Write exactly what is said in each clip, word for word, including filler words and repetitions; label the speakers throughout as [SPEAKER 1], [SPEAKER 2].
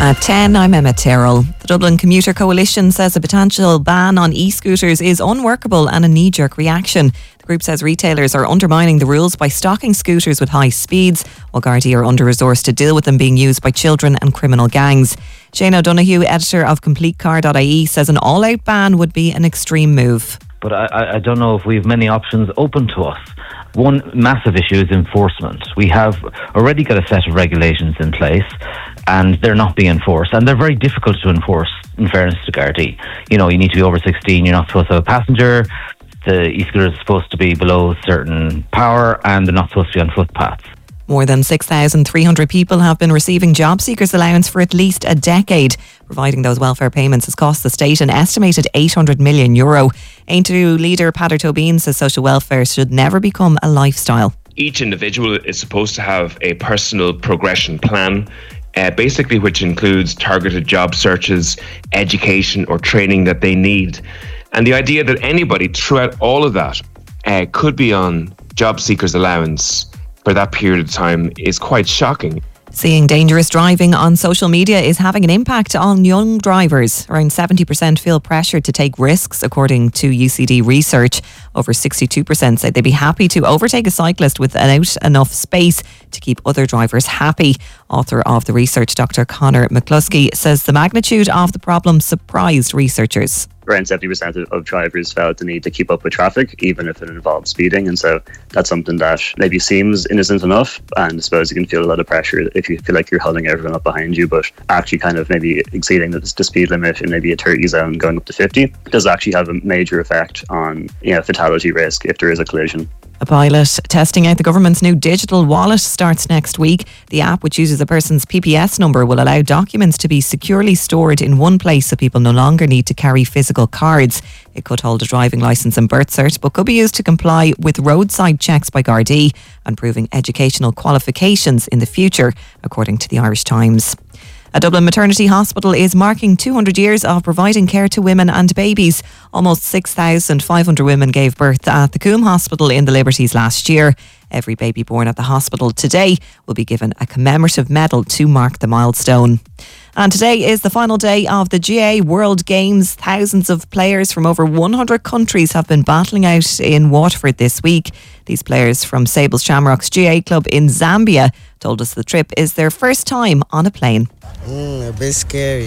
[SPEAKER 1] At ten, I'm Emma Terrell. The Dublin Commuter Coalition says a potential ban on e-scooters is unworkable and a knee-jerk reaction. The group says retailers are undermining the rules by stocking scooters with high speeds, while Gardaí are under-resourced to deal with them being used by children and criminal gangs. Shane O'Donoghue, editor of complete car dot I E, says an all-out ban would be an extreme move.
[SPEAKER 2] But I, I don't know if we have many options open to us. One massive issue is enforcement. We have already got a set of regulations in place and they're not being enforced, and they're very difficult to enforce, in fairness to Gardaí. You know, you need to be over sixteen, you're not supposed to have a passenger, the e-scooter is supposed to be below certain power, and they're not supposed to be on footpaths.
[SPEAKER 1] More than six thousand three hundred people have been receiving job seekers allowance for at least a decade. Providing those welfare payments has cost the state an estimated eight hundred million euro. Aintrú leader Peadar Tóibín says social welfare should never become a lifestyle.
[SPEAKER 3] Each individual is supposed to have a personal progression plan, uh, basically which includes targeted job searches, education or training that they need. And the idea that anybody throughout all of that uh, could be on job seekers allowance for that period of time is quite shocking.
[SPEAKER 1] Seeing dangerous driving on social media is having an impact on young drivers. Around seventy percent feel pressured to take risks, according to U C D research. Over sixty-two percent say they'd be happy to overtake a cyclist without enough space to keep other drivers happy. Author of the research, Doctor Conor McCluskey, says the magnitude of the problem surprised researchers.
[SPEAKER 4] Around seventy percent of, of drivers felt the need to keep up with traffic, even if it involves speeding. And so that's something that maybe seems innocent enough. And I suppose you can feel a lot of pressure if you feel like you're holding everyone up behind you, but actually kind of maybe exceeding the, the speed limit in maybe a thirty zone going up to fifty does actually have a major effect on, you know, fatality risk if there is a collision.
[SPEAKER 1] A pilot testing out the government's new digital wallet starts next week. The app, which uses a person's P P S number, will allow documents to be securely stored in one place so people no longer need to carry physical cards. It could hold a driving licence and birth cert, but could be used to comply with roadside checks by Gardaí and proving educational qualifications in the future, according to the Irish Times. A Dublin maternity hospital is marking two hundred years of providing care to women and babies. Almost six thousand five hundred women gave birth at the Coombe Hospital in the Liberties last year. Every baby born at the hospital today will be given a commemorative medal to mark the milestone. And today is the final day of the G A A World Games. Thousands of players from over one hundred countries have been battling out in Waterford this week. These players from Sables Shamrocks G A A club in Zambia told us the trip is their first time on a plane.
[SPEAKER 5] Mm, a bit scary,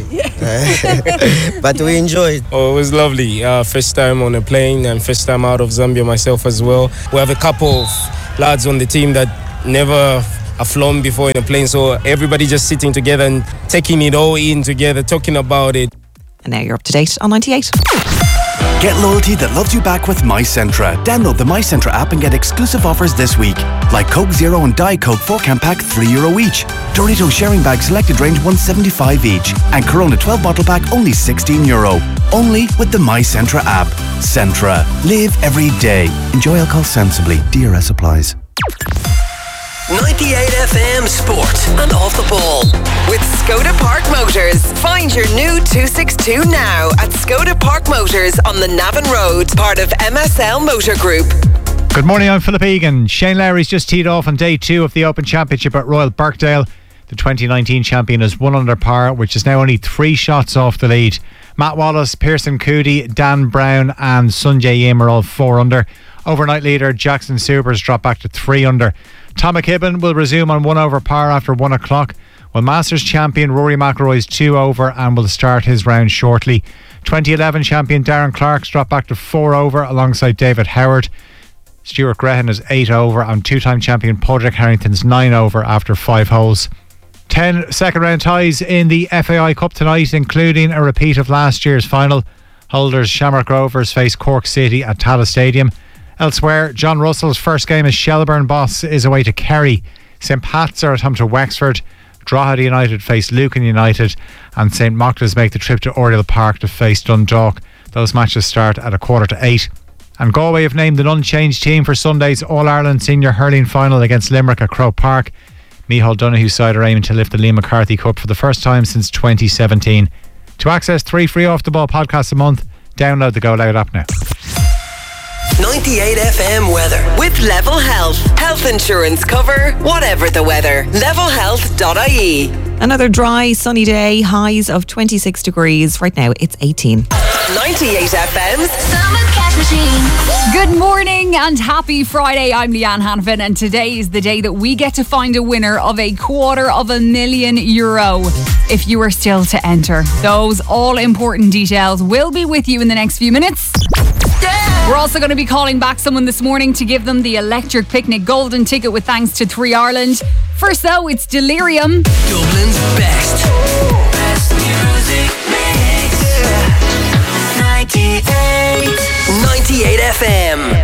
[SPEAKER 5] but we enjoyed.
[SPEAKER 6] Oh, it was lovely. Uh, first time on a plane and first time out of Zambia myself as well. We have a couple of lads on the team that never have flown before in a plane, so everybody just sitting together and taking it all in together, talking about it.
[SPEAKER 1] And now you're up to date on ninety-eight.
[SPEAKER 7] Get loyalty that loves you back with MyCentra. Download the MyCentra app and get exclusive offers this week. Like Coke Zero and Diet Coke four can pack three euro each. Doritos sharing bag selected range one seventy-five each. And Corona twelve bottle pack only sixteen euro. Only with the MyCentra app. Centra. Live every day. Enjoy alcohol sensibly. D R S applies.
[SPEAKER 8] ninety-eight F M Sport and Off the Ball with Skoda Park Motors. Find your new two sixty-two now at Skoda Park Motors on the Navan Road, part of M S L Motor Group.
[SPEAKER 9] Good morning, I'm Philip Egan. Shane Lowry's just teed off on day two of the Open Championship at Royal Birkdale. The twenty nineteen champion is one under par, which is now only three shots off the lead. Matt Wallace, Pearson Coody, Dan Brown and Sungjae Im are all four under. Overnight leader Jackson Subers dropped back to three under. Tom McKibben will resume on one over par after one o'clock, while Masters champion Rory McIlroy is two over and will start his round shortly. twenty eleven champion Darren Clark's dropped back to four over alongside David Howard. Stuart Grehan is eight over and two-time champion Padraig Harrington's nine over after five holes. Ten second round ties in the F A I Cup tonight, including a repeat of last year's final. Holders Shamrock Rovers face Cork City at Tallaght Stadium. Elsewhere, John Russell's first game as Shelbourne boss is away to Kerry. Saint Pat's are at home to Wexford. Drogheda United face Lucan United, and Saint Mochlis make the trip to Oriel Park to face Dundalk. Those matches start at a quarter to eight. And Galway have named an unchanged team for Sunday's All-Ireland Senior Hurling Final against Limerick at Croke Park. Micheál Donoghue's side are aiming to lift the Liam McCarthy Cup for the first time since twenty seventeen. To access three free Off the Ball podcasts a month, download the Go Loud app now.
[SPEAKER 8] ninety-eight F M weather with Level Health. Health insurance cover, whatever the weather. level health dot I E.
[SPEAKER 1] Another dry, sunny day, highs of twenty-six degrees. Right now, it's eighteen.
[SPEAKER 8] ninety-eight F M's
[SPEAKER 10] Summer Cat Machine. Good morning and happy Friday. I'm Leanne Hanfin, and today is the day that we get to find a winner of a quarter of a million euro. If you are still to enter, those all important details will be with you in the next few minutes. We're also going to be calling back someone this morning to give them the Electric Picnic golden ticket with thanks to three Ireland. First though, it's Delirium.
[SPEAKER 11] Dublin's best. Best music mix. ninety-eight.
[SPEAKER 8] ninety-eight F M.